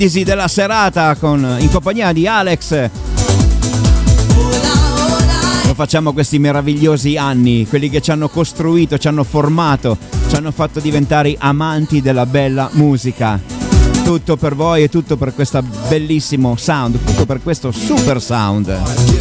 della serata in compagnia di Alex. Lo facciamo questi meravigliosi anni, quelli che ci hanno costruito, ci hanno formato, ci hanno fatto diventare amanti della bella musica. Tutto per voi e tutto per questo bellissimo sound, tutto per questo super sound.